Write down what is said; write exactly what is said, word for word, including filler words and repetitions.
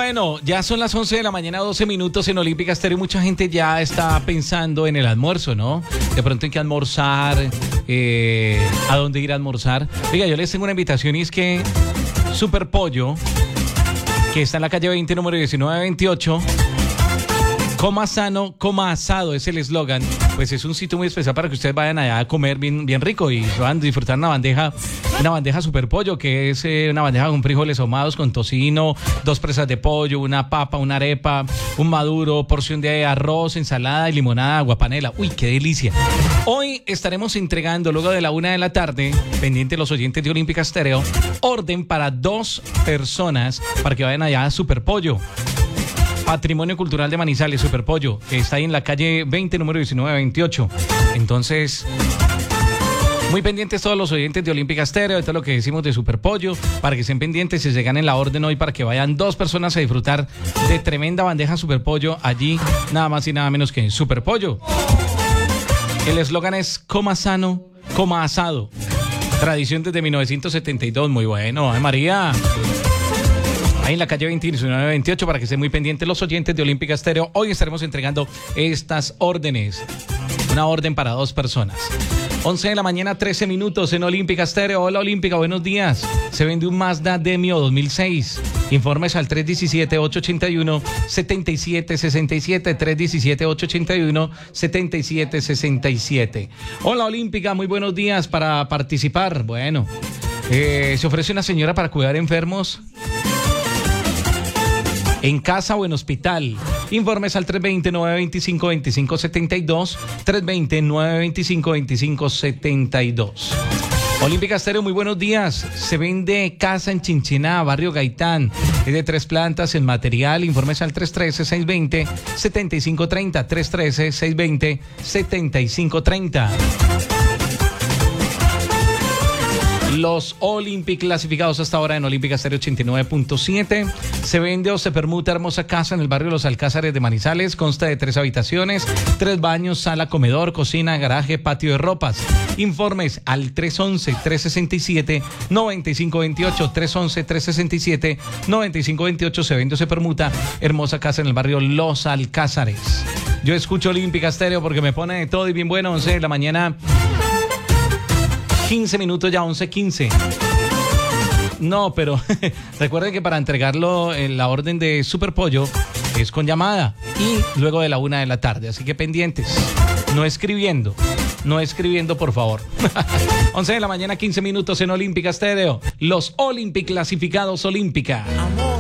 Bueno, ya son las once de la mañana, doce minutos en Olímpica Estéreo. Mucha gente ya está pensando en el almuerzo, ¿no? De pronto en qué almorzar, eh, a dónde ir a almorzar. Oiga, yo les tengo una invitación y es que Super Pollo, que está en la calle veinte, número diecinueve veintiocho, coma sano, coma asado, es el eslogan. Pues es un sitio muy especial para que ustedes vayan allá a comer bien, bien rico y van a disfrutar una bandeja, una bandeja Super Pollo, que es eh, una bandeja con frijoles ahumados, con tocino, dos presas de pollo, una papa, una arepa, un maduro, porción de arroz, ensalada y limonada, aguapanela. Uy, qué delicia. Hoy estaremos entregando, luego de la una de la tarde, pendientes los oyentes de Olímpica Estéreo, orden para dos personas para que vayan allá a Super Pollo. Patrimonio Cultural de Manizales, Super Pollo, que está ahí en la calle veinte, número diecinueve veintiocho. Entonces, muy pendientes todos los oyentes de Olímpica Estéreo, de todo lo que decimos de Super Pollo, para que estén pendientes y se ganen la orden hoy para que vayan dos personas a disfrutar de tremenda bandeja Super Pollo allí, nada más y nada menos que en Super Pollo. El eslogan es coma sano, coma asado. Tradición desde mil novecientos setenta y dos, muy bueno, ¡ay María! Ahí en la calle veinte, diecinueve veintiocho, para que estén muy pendientes los oyentes de Olímpica Estéreo. Hoy estaremos entregando estas órdenes. Una orden para dos personas. once de la mañana, trece minutos en Olímpica Estéreo. Hola Olímpica, buenos días. Se vende un Mazda Demio dos mil seis. Informes al tres uno siete, ocho ocho uno, siete siete seis siete, tres uno siete, ocho ocho uno, siete siete seis siete. Hola Olímpica, muy buenos días para participar. Bueno, eh, se ofrece una señora para cuidar enfermos en casa o en hospital. Informes al tres dos cero, nueve dos cinco, dos cinco siete dos, tres dos cero, nueve dos cinco, dos cinco siete dos. Olímpica Estéreo, muy buenos días. Se vende casa en Chinchiná, barrio Gaitán. Es de tres plantas en material. Informes al tres uno tres, seis dos cero, siete cinco tres cero, tres uno tres, seis dos cero, siete cinco tres cero. Los Olympic clasificados hasta ahora en Olímpica Estéreo ochenta y nueve punto siete. Se vende o se permuta hermosa casa en el barrio Los Alcázares de Manizales. Consta de tres habitaciones, tres baños, sala, comedor, cocina, garaje, patio de ropas. Informes al tres once, tres sesenta y siete, noventa y cinco veintiocho. tres once, tres sesenta y siete, noventa y cinco veintiocho. Se vende o se permuta hermosa casa en el barrio Los Alcázares. Yo escucho Olímpica Estéreo porque me pone de todo y bien bueno. once de la mañana, quince minutos ya, once quince. No, pero recuerden que para entregarlo en la orden de Super Pollo es con llamada y luego de la una de la tarde. Así que pendientes, no escribiendo, no escribiendo por favor. once de la mañana, quince minutos en Olímpica Estéreo. Los Olympic clasificados Olímpica. Amor.